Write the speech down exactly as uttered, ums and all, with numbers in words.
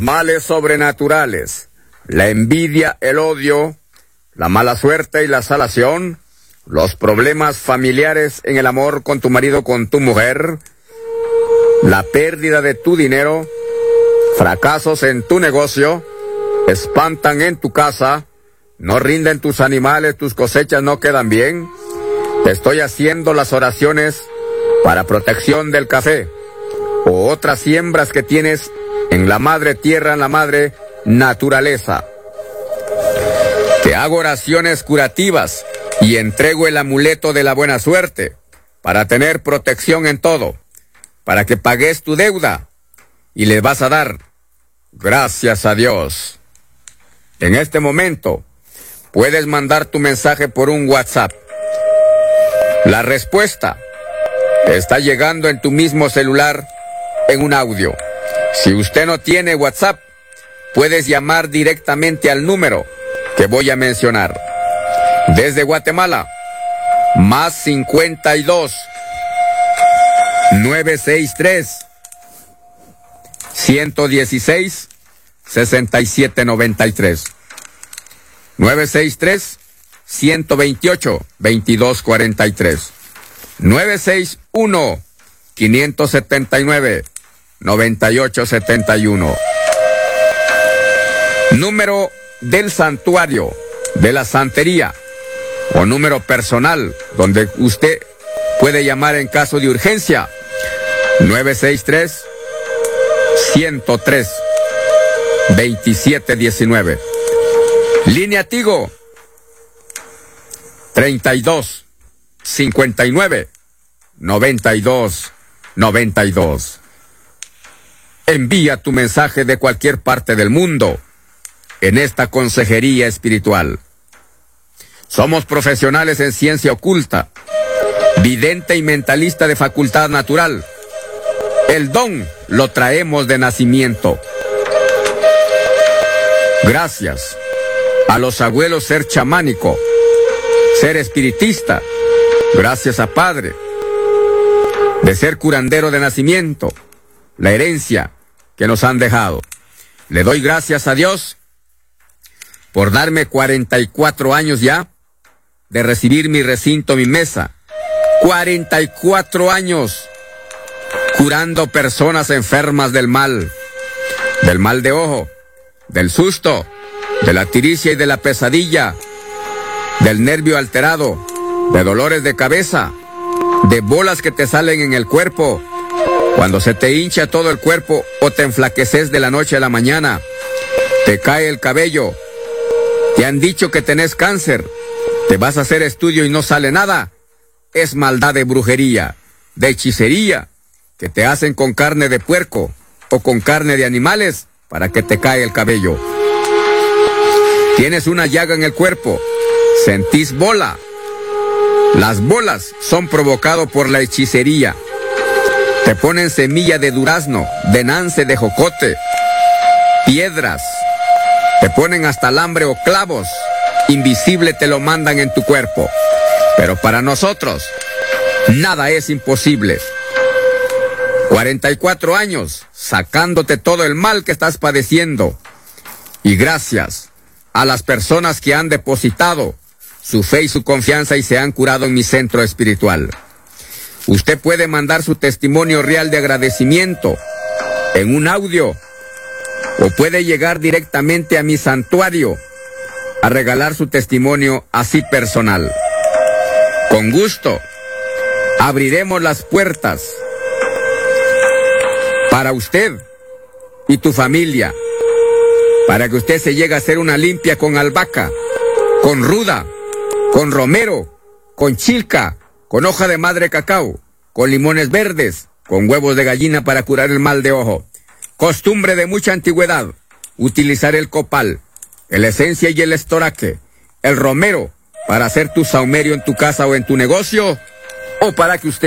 males sobrenaturales, la envidia, el odio, la mala suerte y la salación, los problemas familiares en el amor con tu marido, con tu mujer, la pérdida de tu dinero, fracasos en tu negocio, espantan en tu casa, no rinden tus animales, tus cosechas no quedan bien. Te estoy haciendo las oraciones para protección del café o otras siembras que tienes en la madre tierra, en la madre naturaleza. Te hago oraciones curativas y entrego el amuleto de la buena suerte para tener protección en todo, para que pagues tu deuda y le vas a dar gracias a Dios. En este momento puedes mandar tu mensaje por un WhatsApp. La respuesta está llegando en tu mismo celular en un audio. Si usted no tiene WhatsApp, puedes llamar directamente al número que voy a mencionar. Desde Guatemala, más cincuenta y dos, nueve seis tres, ciento dieciséis, sesenta y siete noventa y tres. nueve seis tres, ciento veintiocho, veintidós cuarenta y tres. nueve seis uno, quinientos setenta y nueve, noventa y ocho setenta y uno. Número del santuario, de la santería, o número personal, donde usted puede llamar en caso de urgencia. nueve seis tres, ciento tres, veintisiete diecinueve. Línea Tigo, treinta y dos, cincuenta y nueve, noventa y dos, noventa y dos. Envía tu mensaje de cualquier parte del mundo en esta consejería espiritual. Somos profesionales en ciencia oculta, vidente y mentalista de facultad natural. El don lo traemos de nacimiento. Gracias a los abuelos ser chamánico, ser espiritista, gracias a padre, de ser curandero de nacimiento, la herencia que nos han dejado. Le doy gracias a Dios por darme cuarenta y cuatro años ya de recibir mi recinto, mi mesa. cuarenta y cuatro años curando personas enfermas del mal, del mal de ojo, del susto, de la tiricia y de la pesadilla, del nervio alterado, de dolores de cabeza, de bolas que te salen en el cuerpo, cuando se te hincha todo el cuerpo o te enflaqueces de la noche a la mañana, te cae el cabello, te han dicho que tenés cáncer, te vas a hacer estudio y no sale nada, es maldad de brujería, de hechicería, que te hacen con carne de puerco o con carne de animales para que te caiga el cabello. Tienes una llaga en el cuerpo, sentís bola. Las bolas son provocadas por la hechicería. Te ponen semilla de durazno, de nance, de jocote, piedras. Te ponen hasta alambre o clavos. Invisible te lo mandan en tu cuerpo. Pero para nosotros, nada es imposible. cuarenta y cuatro años, sacándote todo el mal que estás padeciendo. Y gracias a las personas que han depositado su fe y su confianza y se han curado en mi centro espiritual. Usted puede mandar su testimonio real de agradecimiento en un audio o puede llegar directamente a mi santuario a regalar su testimonio así personal. Con gusto, abriremos las puertas para usted y tu familia, para que usted se llegue a hacer una limpia con albahaca, con ruda, con romero, con chilca, con hoja de madre cacao, con limones verdes, con huevos de gallina para curar el mal de ojo. Costumbre de mucha antigüedad, utilizar el copal, la esencia y el estoraque, el romero, para hacer tu saumerio en tu casa o en tu negocio, o para que usted